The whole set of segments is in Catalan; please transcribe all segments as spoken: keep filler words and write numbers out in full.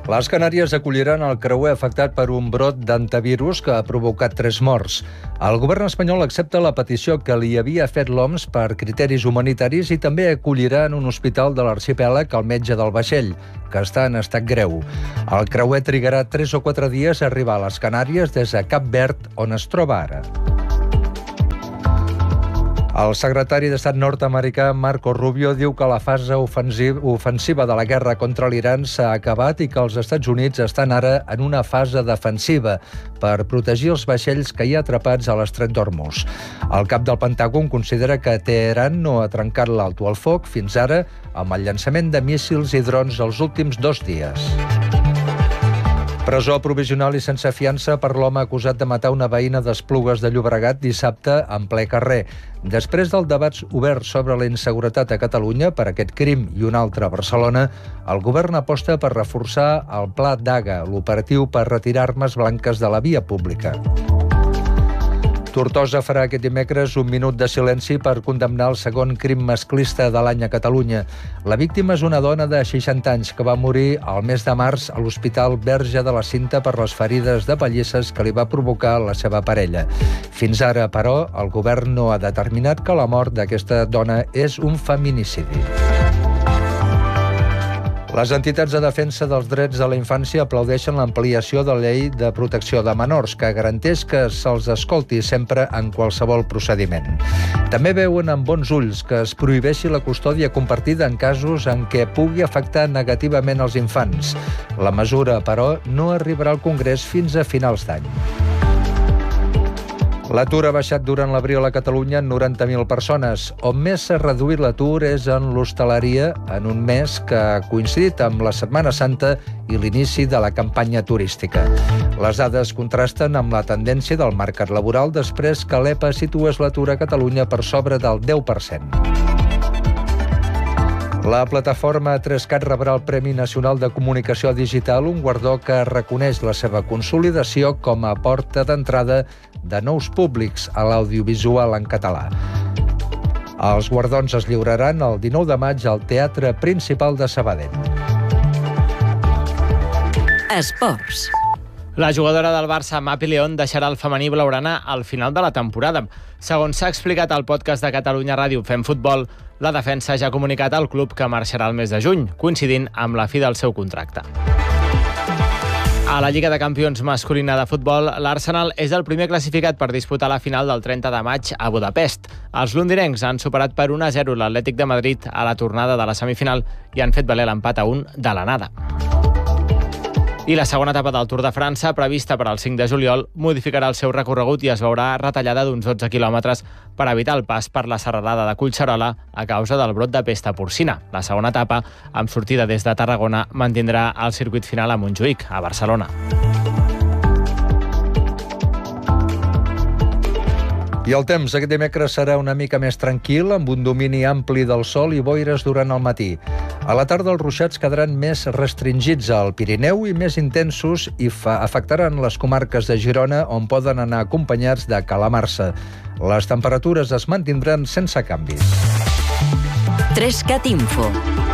Les Canàries acolliran el creuer afectat per un brot d'hantavirus que ha provocat tres morts. El govern espanyol accepta la petició que li havia fet l'O M S per criteris humanitaris i també acollirà en un hospital de l'arxipèlag el metge del vaixell, que està en estat greu. El creuer trigarà tres o quatre dies a arribar a les Canàries des de Cap Verd, on es troba ara. El secretari d'Estat nord-americà Marco Rubio diu que la fase ofensiva de la guerra contra l'Iran s'ha acabat i que els Estats Units estan ara en una fase defensiva per protegir els vaixells que hi ha atrapats a l'estret d'Hormuz. El cap del Pentàgon considera que Teheran no ha trencat l'alto al foc fins ara amb el llançament de míssils i drons els últims dos dies. Presó provisional i sense fiança per l'home acusat de matar una veïna d'Esplugues de Llobregat dissabte en ple carrer. Després del debat obert sobre la inseguretat a Catalunya per aquest crim i un altre a Barcelona, el govern aposta per reforçar el Pla Daga, l'operatiu per retirar armes blanques de la via pública. Tortosa farà aquest dimecres un minut de silenci per condemnar el segon crim masclista de l'any a Catalunya. La víctima és una dona de seixanta anys que va morir el mes de març a l'Hospital Verge de la Cinta per les ferides de pallisses que li va provocar la seva parella. Fins ara, però, el govern no ha determinat que la mort d'aquesta dona és un feminicidi. Les entitats de defensa dels drets de la infància aplaudeixen l'ampliació de la llei de protecció de menors, que garanteix que se'ls escolti sempre en qualsevol procediment. També veuen amb bons ulls que es prohibeixi la custòdia compartida en casos en què pugui afectar negativament els infants. La mesura, però, no arribarà al Congrés fins a finals d'any. L'atur ha baixat durant l'abril a Catalunya en noranta mil persones. On més s'ha reduït l'atur és en l'hostaleria, en un mes que ha coincidit amb la Setmana Santa i l'inici de la campanya turística. Les dades contrasten amb la tendència del mercat laboral després que l'E P A situés l'atur a Catalunya per sobre del deu per cent. La plataforma tres cat rebrà el Premi Nacional de Comunicació Digital, un guardó que reconeix la seva consolidació com a porta d'entrada de nous públics a l'audiovisual en català. Els guardons es lliuraran el dinou de maig al Teatre Principal de Sabadell. Esports. La jugadora del Barça, Mapi León, deixarà el femení blaugrana al final de la temporada. Segons s'ha explicat al podcast de Catalunya Ràdio Fem Futbol, la defensa ja ha comunicat al club que marxarà el mes de juny, coincidint amb la fi del seu contracte. A la Lliga de Campions masculina de futbol, l'Arsenal és el primer classificat per disputar la final del trenta de maig a Budapest. Els londinencs han superat per un a zero l'Atlètic de Madrid a la tornada de la semifinal i han fet valer l'empat a un de l'anada. I la segona etapa del Tour de França, prevista per al cinc de juliol, modificarà el seu recorregut i es veurà retallada d'uns dotze quilòmetres per evitar el pas per la serralada de Collserola a causa del brot de pesta porcina. La segona etapa, amb sortida des de Tarragona, mantindrà el circuit final a Montjuïc, a Barcelona. I el temps aquest dimecres serà una mica més tranquil, amb un domini ampli del sol i boires durant el matí. A la tarda els ruixats quedaran més restringits al Pirineu i més intensos i fa, afectaran les comarques de Girona, on poden anar acompanyats de calamarsa. Les temperatures es mantindran sense canvis. tres cat Info.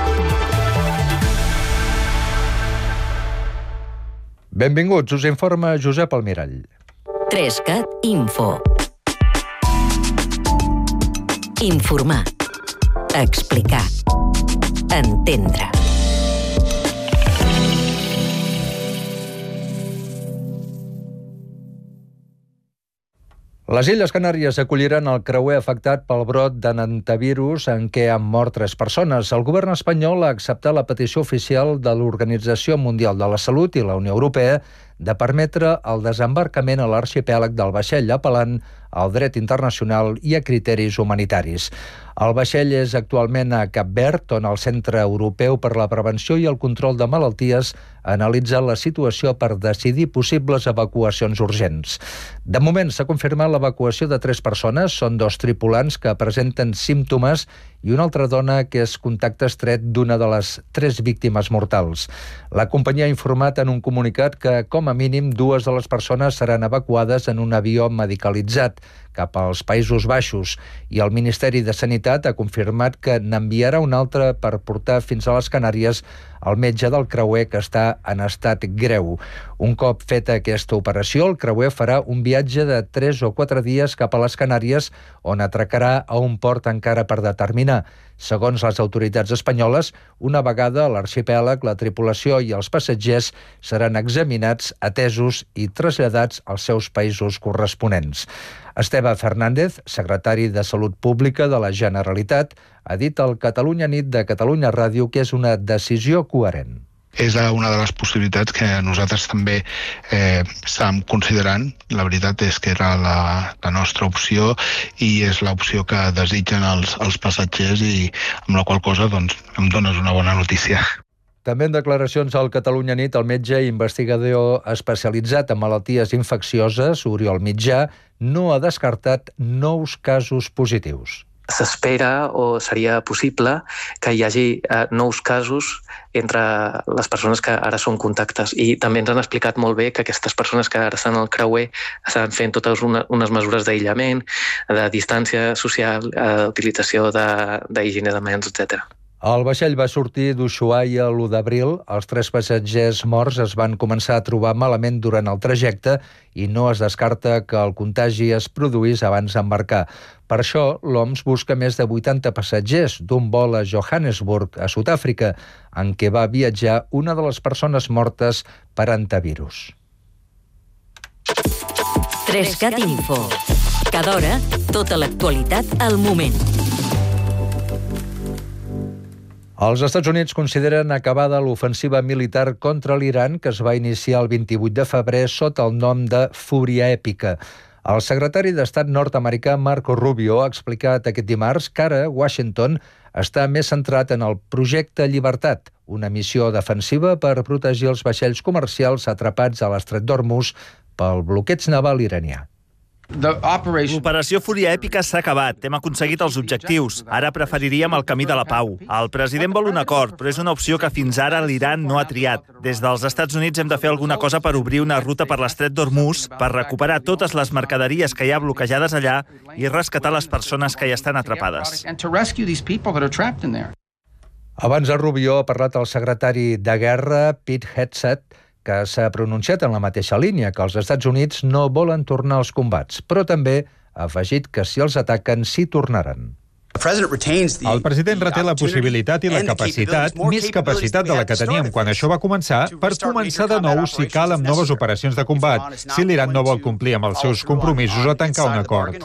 Benvinguts, us informa Josep Almirall. tres cat Info. Informar. Explicar. Entendre. Les Illes Canàries acolliran el creuer afectat pel brot d'hantavirus en què han mort tres persones. El govern espanyol ha acceptat la petició oficial de l'Organització Mundial de la Salut i la Unió Europea de permetre el desembarcament a l'arxipèlag del vaixell, apel·lant al dret internacional i a criteris humanitaris. El vaixell és actualment a Cap Verd, on el Centre Europeu per la Prevenció i el Control de Malalties analitza la situació per decidir possibles evacuacions urgents. De moment s'ha confirmat l'evacuació de tres persones, són dos tripulants que presenten símptomes i una altra dona que és contacte estret d'una de les tres víctimes mortals. La companyia ha informat en un comunicat que, com a mínim, dues de les persones seran evacuades en un avió medicalitzat. traslladat cap als Països Baixos i el Ministeri de Sanitat ha confirmat que n'enviarà un altre per portar fins a les Canàries el metge del creuer que està en estat greu. Un cop feta aquesta operació, el creuer farà un viatge de tres o quatre dies cap a les Canàries, on atracarà a un port encara per determinar. Segons les autoritats espanyoles, una vegada a l'arxipèlag, la tripulació i els passatgers seran examinats, atesos i traslladats als seus països corresponents. Esteve Fernández, secretari de Salut Pública de la Generalitat, ha dit al Catalunya Nit de Catalunya Ràdio que és una decisió coherent. És una de les possibilitats que nosaltres també eh, estàvem considerant. La veritat és que era la, la nostra opció i és l'opció que desitgen els, els passatgers i amb la qual cosa doncs, em dones una bona notícia. També en declaracions al Catalunya Nit, el metge investigador especialitzat en malalties infeccioses, Oriol Mitjà, no ha descartat nous casos positius. S'espera o seria possible que hi hagi eh, nous casos entre les persones que ara són contactes. I també ens han explicat molt bé que aquestes persones que ara estan al creuer estan fent totes una, unes mesures d'aïllament, de distància social, eh, utilització d'higiene de mans, etcètera. El vaixell va sortir d'Ushuaia l'u d'abril. Els tres passatgers morts es van començar a trobar malament durant el trajecte i no es descarta que el contagi es produís abans d'embarcar. Per això, l'O M S busca més de vuitanta passatgers d'un vol a Johannesburg, a Sud-àfrica, en què va viatjar una de les persones mortes per antivirus. Trescat Info. Cada hora, tota l'actualitat al moment. Els Estats Units consideren acabada l'ofensiva militar contra l'Iran que es va iniciar el vint-i-vuit de febrer sota el nom de Fúria Èpica. El secretari d'Estat nord-americà Marco Rubio ha explicat aquest dimarts que ara Washington està més centrat en el projecte Llibertat, una missió defensiva per protegir els vaixells comercials atrapats a l'estret d'Hormuz pel bloqueig naval iranià. L'operació Fúria Èpica s'ha acabat. Hem aconseguit els objectius. Ara preferiríem el camí de la pau. El president vol un acord, però és una opció que fins ara l'Iran no ha triat. Des dels Estats Units hem de fer alguna cosa per obrir una ruta per l'estret d'Hormuz, per recuperar totes les mercaderies que hi ha bloquejades allà i rescatar les persones que hi estan atrapades. Abans de Rubio ha parlat el secretari de Guerra, Pete Hegseth, que s'ha pronunciat en la mateixa línia, que els Estats Units no volen tornar als combats, però també ha afegit que si els ataquen, s'hi tornaran. El president reté la possibilitat i la capacitat, més capacitat de la que teníem quan això va començar, per començar de nou si cal amb noves operacions de combat, si l'Iran no vol complir amb els seus compromisos o tancar un acord.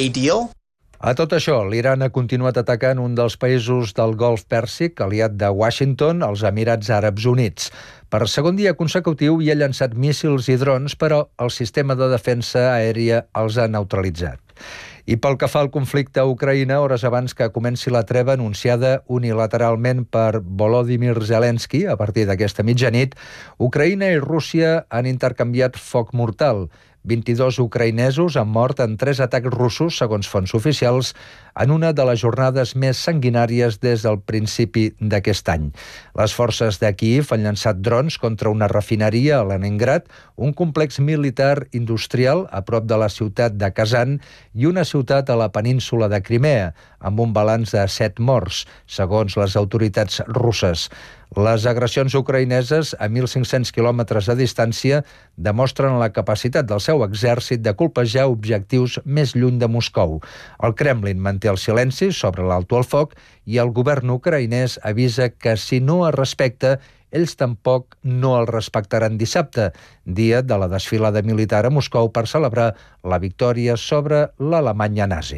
A tot això, l'Iran ha continuat atacant un dels països del Golf Pèrsic, aliat de Washington, els Emirats Àrabs Units. Per segon dia consecutiu hi ha llançat míssils i drons, però el sistema de defensa aèria els ha neutralitzat. I pel que fa al conflicte a Ucraïna, hores abans que comenci la treva anunciada unilateralment per Volodymyr Zelensky, a partir d'aquesta mitjanit, Ucraïna i Rússia han intercanviat foc mortal. vint-i-dos ucraïnesos han mort en tres atacs russos, segons fonts oficials, en una de les jornades més sanguinàries des del principi d'aquest any. Les forces de Kíev han llançat drons contra una refineria a Leningrad, un complex militar industrial a prop de la ciutat de Kazan i una ciutat a la península de Crimea, amb un balanç de set morts, segons les autoritats russes. Les agressions ucraïneses a mil cinc-cents quilòmetres de distància demostren la capacitat del seu exèrcit de colpejar objectius més lluny de Moscou. El Kremlin manté el silenci sobre l'alto al foc i el govern ucraïnès avisa que si no es respecta, ells tampoc no el respectaran dissabte, dia de la desfilada militar a Moscou per celebrar la victòria sobre l'Alemanya nazi.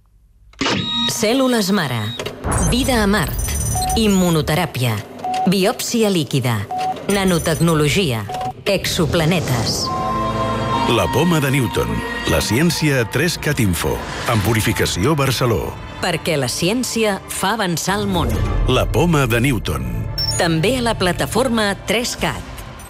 Cèl·lules mare. Vida a Mart. Immunoteràpia. Biòpsia líquida. Nanotecnologia. Exoplanetes. La poma de Newton. La ciència a Trescat Info. En Purificació Barceló. Perquè la ciència fa avançar el món. La poma de Newton. També a la plataforma Trescat.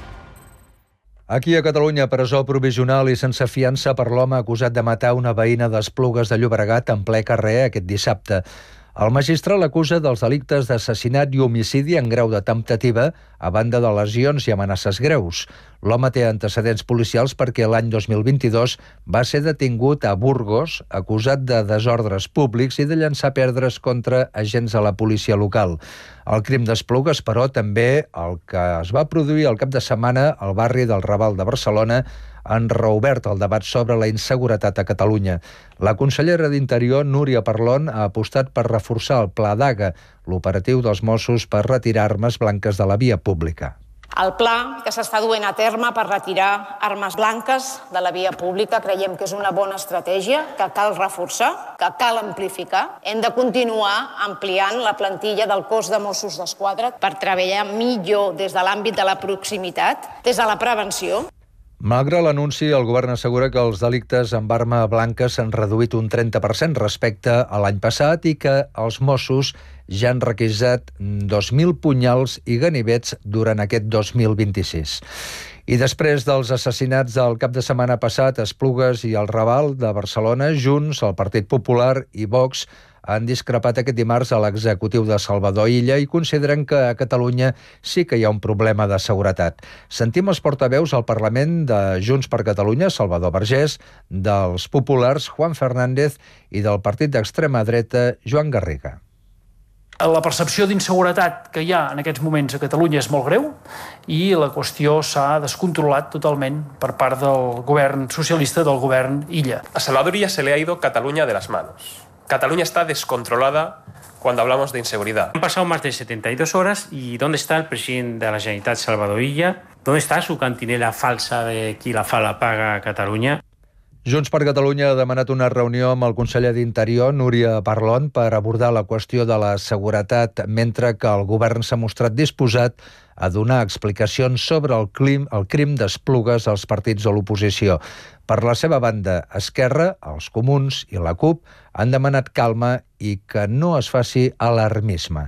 Aquí a Catalunya, presó provisional i sense fiança per l'home acusat de matar una veïna d'Esplugues de Llobregat en ple carrer aquest dissabte. El magistrat l'acusa dels delictes d'assassinat i homicidi en grau de temptativa, a banda de lesions i amenaces greus. L'home té antecedents policials perquè l'any dos mil vint-i-dos va ser detingut a Burgos, acusat de desordres públics i de llançar pedres contra agents de la policia local. El crim d'Esplugues, però, també el que es va produir el cap de setmana al barri del Raval de Barcelona, han reobert el debat sobre la inseguretat a Catalunya. La consellera d'Interior, Núria Parlon, ha apostat per reforçar el Pla Daga, l'operatiu dels Mossos per retirar armes blanques de la via pública. El pla que s'està duent a terme per retirar armes blanques de la via pública creiem que és una bona estratègia, que cal reforçar, que cal amplificar. Hem de continuar ampliant la plantilla del cos de Mossos d'Esquadra per treballar millor des de l'àmbit de la proximitat, des de la prevenció. Malgrat l'anunci, el govern assegura que els delictes amb arma blanca s'han reduït un trenta per cent respecte a l'any passat i que els Mossos ja han requisat dos mil punyals i ganivets durant aquest dos mil vint-i-sis. I després dels assassinats del cap de setmana passat a Esplugues i al Raval de Barcelona, Junts, el Partit Popular i Vox han discrepat aquest dimarts a l'executiu de Salvador Illa i consideren que a Catalunya sí que hi ha un problema de seguretat. Sentim els portaveus al Parlament de Junts per Catalunya, Salvador Vergés, dels Populars, Juan Fernández, i del partit d'extrema dreta, Joan Garriga. La percepció d'inseguretat que hi ha en aquests moments a Catalunya és molt greu i la qüestió s'ha descontrolat totalment per part del govern socialista, del govern Illa. A Salvador Illa se le ha ido Cataluña de las manos. Cataluña está descontrolada cuando hablamos de inseguridad. Han pasado más de setenta y dos horas y ¿dónde está el presidente de la Generalitat, Salvador Illa? ¿Dónde está su cantinela falsa de qui la fa la paga a Catalunya? Junts per Catalunya ha demanat una reunió amb el conseller d'Interior, Núria Parlon, per abordar la qüestió de la seguretat, mentre que el govern s'ha mostrat disposat a donar explicacions sobre el crim, el crim d'Esplugues als partits de l'oposició. Per la seva banda, Esquerra, els Comuns i la CUP han demanat calma i que no es faci alarmisme.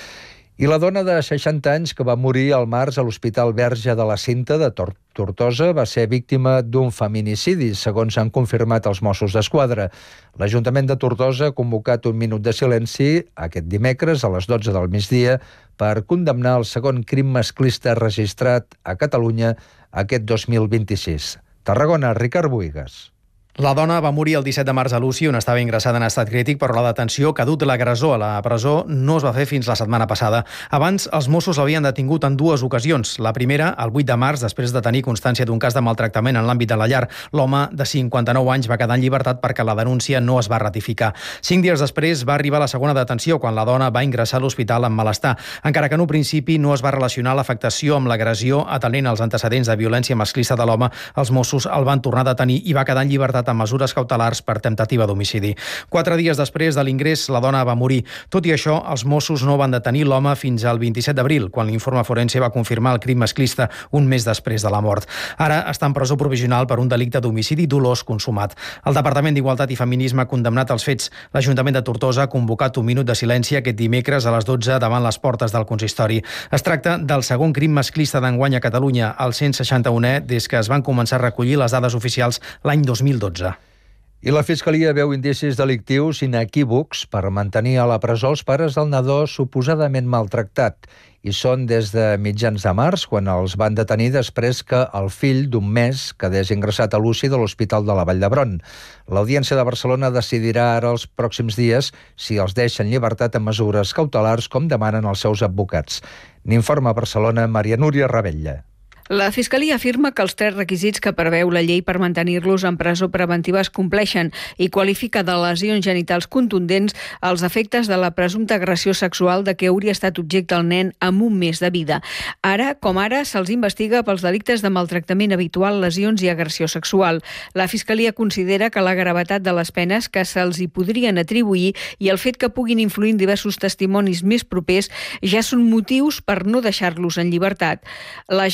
I la dona de seixanta anys que va morir al març a l'Hospital Verge de la Cinta de Tor Tortosa va ser víctima d'un feminicidi, segons han confirmat els Mossos d'Esquadra. L'Ajuntament de Tortosa ha convocat un minut de silenci aquest dimecres a les dotze del migdia per condemnar el segon crim masclista registrat a Catalunya aquest dos mil vint-i-sis. Tarragona, Ricard Buigas. La dona va morir el disset de març a l'U C I, on estava ingressada en estat crític, però la detenció que ha dut l'agressor a la presó no es va fer fins la setmana passada. Abans, els Mossos l'havien detingut en dues ocasions. La primera, el vuit de març, després de tenir constància d'un cas de maltractament en l'àmbit de la llar. L'home, de cinquanta-nou anys, va quedar en llibertat perquè la denúncia no es va ratificar. Cinc dies després va arribar la segona detenció, quan la dona va ingressar a l'hospital amb malestar. Encara que en un principi no es va relacionar l'afectació amb l'agressió, atenent als antecedents de violència masclista de l'home, els Mossos el van tornar a detenir i va quedar en llibertat amb mesures cautelars per temptativa d'homicidi. Quatre dies després de l'ingrés, la dona va morir. Tot i això, els Mossos no van detenir l'home fins al vint-i-set d'abril, quan l'informe forense va confirmar el crim masclista un mes després de la mort. Ara està en presó provisional per un delicte d'homicidi dolós consumat. El Departament d'Igualtat i Feminisme ha condemnat els fets. L'Ajuntament de Tortosa ha convocat un minut de silenci aquest dimecres a les dotze davant les portes del consistori. Es tracta del segon crim masclista d'enguany a Catalunya, el cent seixanta-unè, des que es van començar a recollir les dades oficials l'any dos mil dotze. I la Fiscalia veu indicis delictius inequívocs per mantenir a la presó els pares del nadó suposadament maltractat. I són des de mitjans de març, quan els van detenir després que el fill d'un mes quedés ingressat a l'U C I de l'Hospital de la Vall d'Hebron. L'Audiència de Barcelona decidirà ara els pròxims dies si els deixa en llibertat amb mesures cautelars com demanen els seus advocats. N'informa a Barcelona Maria Núria Ravella. La Fiscalia afirma que els tres requisits que preveu la llei per mantenir-los en presó preventiva es compleixen i qualifica de lesions genitals contundents els efectes de la presumpta agressió sexual de què hauria estat objecte el nen amb un mes de vida. Ara, com ara, se'ls investiga pels delictes de maltractament habitual, lesions i agressió sexual. La Fiscalia considera que la gravetat de les penes que se'ls hi podrien atribuir i el fet que puguin influir en diversos testimonis més propers ja són motius per no deixar-los en llibertat. La Generalitat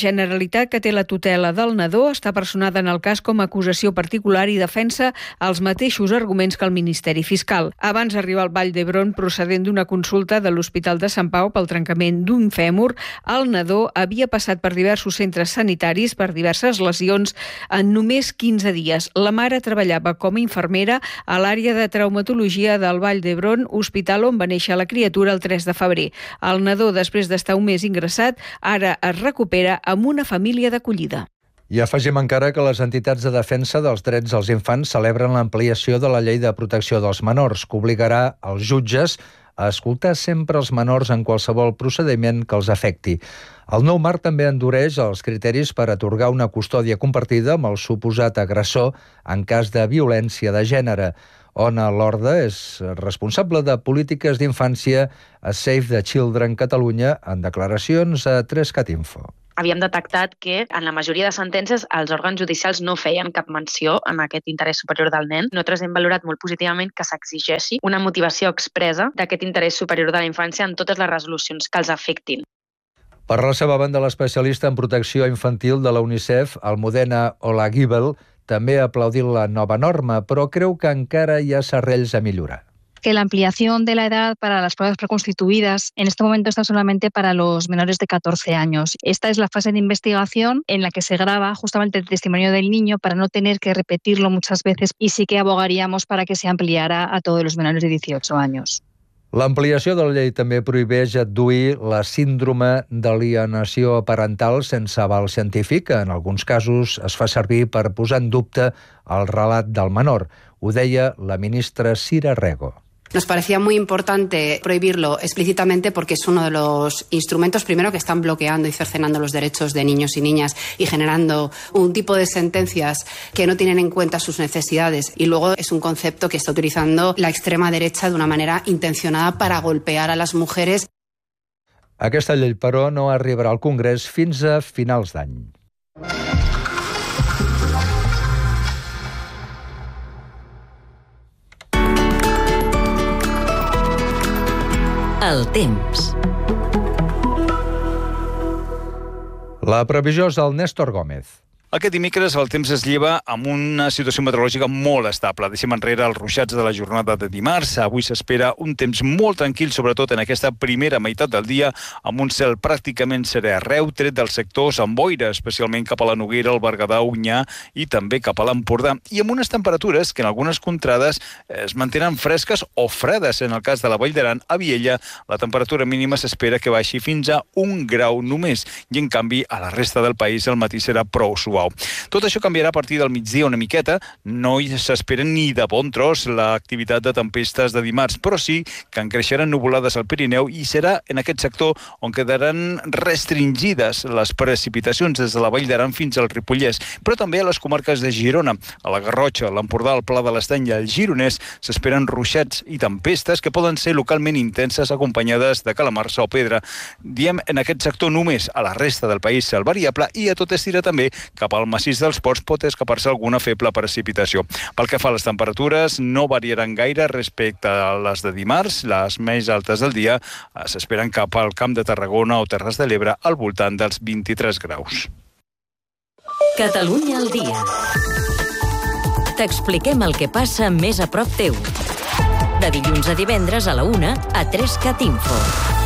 Generalitat, que té la tutela del nadó, està personada en el cas com a acusació particular i defensa els mateixos arguments que el Ministeri Fiscal. Abans d'arribar al Vall d'Hebron, procedent d'una consulta de l'Hospital de Sant Pau pel trencament d'un fèmur, el nadó havia passat per diversos centres sanitaris per diverses lesions en només quinze dies. La mare treballava com a infermera a l'àrea de traumatologia del Vall d'Hebron, hospital on va néixer la criatura el tres de febrer. El nadó, després d'estar un mes ingressat, ara es recupera amb una família d'acollida. I afegim encara que les entitats de defensa dels drets dels infants celebren l'ampliació de la llei de protecció dels menors, que obligarà els jutges a escoltar sempre els menors en qualsevol procediment que els afecti. El nou marc també endureix els criteris per atorgar una custòdia compartida amb el suposat agressor en cas de violència de gènere. Ona Lorda és responsable de polítiques d'infància a Save the Children Catalunya en declaracions a tres cat info. Havíem detectat que en la majoria de sentències els òrgans judicials no feien cap menció en aquest interès superior del nen. Nosaltres hem valorat molt positivament que s'exigeixi una motivació expressa d'aquest interès superior de la infància en totes les resolucions que els afectin. Per la seva banda, l'especialista en protecció infantil de la UNICEF, Almudena Olagibel, també ha aplaudit la nova norma, però creu que encara hi ha serrells a millorar. Que la ampliación de la edad para las pruebas preconstituidas en este momento está solamente para los menores de catorce años. Esta es la fase de investigación en la que se graba justamente el testimonio del niño para no tener que repetirlo muchas veces, y sí que abogaríamos para que se ampliara a todos los menores de dieciocho años. L'ampliació de la llei també prohibeix adduir la síndrome d'alienació parental sense aval científic, que en alguns casos es fa servir per posar en dubte el relat del menor. Ho deia la ministra Cira Rego. Nos parecía muy importante prohibirlo explícitamente porque es uno de los instrumentos, primero, que están bloqueando y cercenando los derechos de niños y niñas y generando un tipo de sentencias que no tienen en cuenta sus necesidades. Y luego es un concepto que está utilizando la extrema derecha de una manera intencionada para golpear a las mujeres. Aquesta llei, però, no arribarà al Congrés fins a finals d'any. El temps. La previsió és del Néstor Gómez. Aquest dimecres el temps es lleva amb una situació meteorològica molt estable. Deixem enrere els ruixats de la jornada de dimarts. Avui s'espera un temps molt tranquil, sobretot en aquesta primera meitat del dia, amb un cel pràcticament serè arreu, tret dels sectors amb boira, especialment cap a la Noguera, el Berguedà, Onyar i també cap a l'Empordà, i amb unes temperatures que en algunes contrades es mantenen fresques o fredes. En el cas de la Vall d'Aran, a Viella, la temperatura mínima s'espera que baixi fins a un grau només, i en canvi a la resta del país el matí serà prou suau. Tot això canviarà a partir del migdia una miqueta. No s'espera ni de bon tros l'activitat de tempestes de dimarts, però sí que en creixeran nuvolades al Pirineu i serà en aquest sector on quedaran restringides les precipitacions des de la Vall d'Aran fins al Ripollès, però també a les comarques de Girona, a la Garrotxa, l'Empordà, el Pla de l'Estany i el Gironès s'esperen ruixats i tempestes que poden ser localment intenses acompanyades de calamarsa o pedra. Diem en aquest sector només. A la resta del país cel variable i a tot estira també cap al massís dels Ports pot escapar-se alguna feble precipitació. Pel que fa a les temperatures, no variaran gaire respecte a les de dimarts. Les més altes del dia s'esperen cap al Camp de Tarragona o Terres de l'Ebre al voltant dels vint-i-tres graus. Catalunya al dia. T'expliquem el que passa més a prop teu. De dilluns a divendres a la una a tres cat info.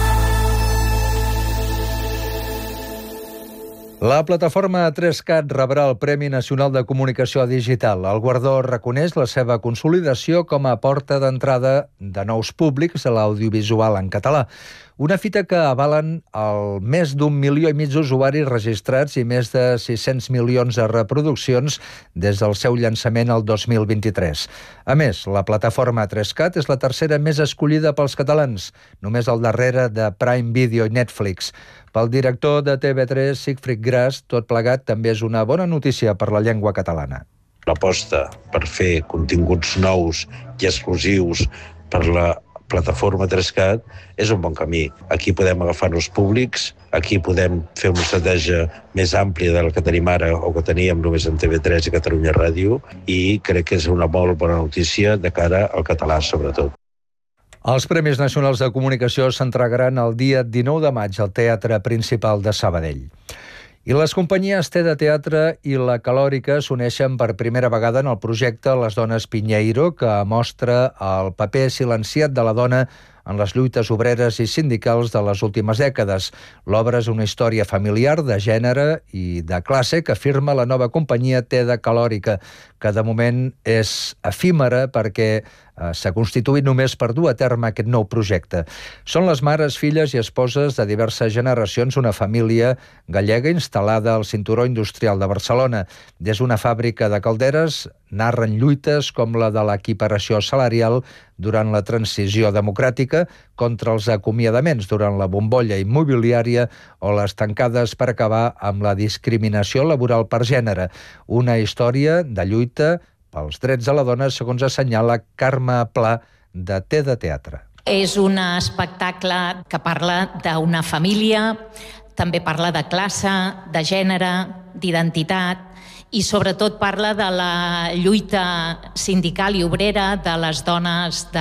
La plataforma tres cat rebrà el Premi Nacional de Comunicació Digital. El guardó reconeix la seva consolidació com a porta d'entrada de nous públics a l'audiovisual en català. Una fita que avalen el més d'un milió i mig d'usuaris registrats i més de sis-cents milions de reproduccions des del seu llançament el dos mil vint-i-tres. A més, la plataforma tres cat és la tercera més escollida pels catalans, només al darrere de Prime Video i Netflix. Pel director de T V tres, Sigfrid Gras, tot plegat també és una bona notícia per la llengua catalana. L'aposta per fer continguts nous i exclusius per la plataforma tres cat és un bon camí. Aquí podem agafar nous públics, aquí podem fer una estratègia més àmplia de la que tenim ara o que teníem només en T V tres i Catalunya Ràdio, i crec que és una molt bona notícia de cara al català, sobretot. Els Premis Nacionals de Comunicació s'entregaran el dia dinou de maig al Teatre Principal de Sabadell. I les companyies T de Teatre i La Calòrica s'uneixen per primera vegada en el projecte Les Dones Pinheiro, que mostra el paper silenciat de la dona en les lluites obreres i sindicals de les últimes dècades. L'obra és una història familiar, de gènere i de classe que firma la nova companyia T de Calòrica, que de moment és efímera perquè eh, s'ha constituït només per dur a terme aquest nou projecte. Són les mares, filles i esposes de diverses generacions, una família gallega instal·lada al cinturó industrial de Barcelona. Des d'una fàbrica de calderes narren lluites com la de l'equiparació salarial durant la transició democràtica, contra els acomiadaments durant la bombolla immobiliària o les tancades per acabar amb la discriminació laboral per gènere. Una història de lluita pels drets de la dona, segons assenyala Carme Pla, de T de Teatre. És un espectacle que parla d'una família, també parla de classe, de gènere, d'identitat, i sobretot parla de la lluita sindical i obrera de les dones de